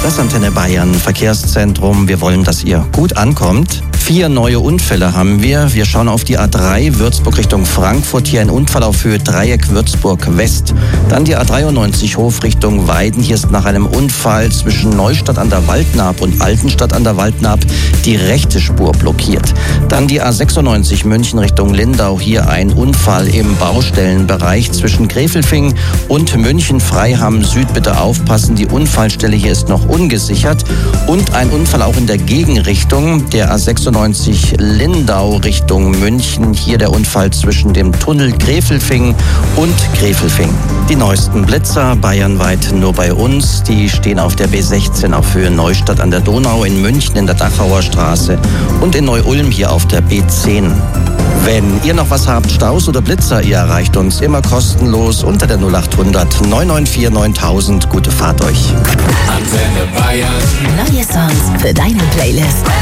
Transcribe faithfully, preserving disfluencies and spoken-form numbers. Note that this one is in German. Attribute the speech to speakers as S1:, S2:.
S1: Das Antenne Bayern Verkehrszentrum. Wir wollen, dass ihr gut ankommt. Vier neue Unfälle haben wir. Wir schauen auf die A drei Würzburg Richtung Frankfurt. Hier ein Unfall auf Höhe Dreieck Würzburg West. Dann die A dreiundneunzig Hof Richtung Weiden. Hier ist nach einem Unfall zwischen Neustadt an der Waldnaab und Altenstadt an der Waldnaab die rechte Spur blockiert. Dann die A sechsundneunzig München Richtung Lindau. Hier ein Unfall im Baustellenbereich zwischen Gräfelfing und München-Freiham Süd. Bitte aufpassen, die Unfallstelle hier ist noch ungesichert. Und ein Unfall auch in der Gegenrichtung, der A sechsundneunzig Lindau Richtung München. Hier der Unfall zwischen dem Tunnel Gräfelfing und Gräfelfing. Die neuesten Blitzer bayernweit nur bei uns. Die stehen auf der B sechzehn auf Höhe Neustadt an der Donau, in München in der Dachauer Straße und in Neu-Ulm hier auf der B zehn. Wenn ihr noch was habt, Staus oder Blitzer, ihr erreicht uns immer kostenlos unter der null achthundert neun neun vier neuntausend. Gute Fahrt euch.
S2: Antenne Bayern.
S3: Neue Songs für deine Playlist.